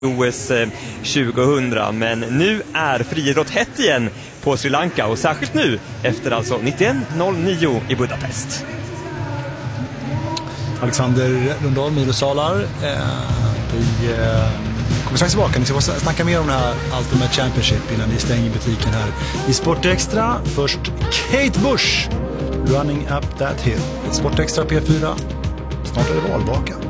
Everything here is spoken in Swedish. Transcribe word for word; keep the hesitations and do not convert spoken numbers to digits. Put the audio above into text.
O S tjugohundra, men nu är friidrott hett igen på Sri Lanka och särskilt nu efter alltså nittioett noll nio i Budapest. Alexander Lundahl, Milo Salar, eh, vi eh, kommer strax tillbaka. Ni ska snacka mer om det här Ultimate Championship innan vi stänger butiken här i Sportextra. Först Kate Bush, Running Up That Hill. Sportextra P fyra, snart är det valvaka.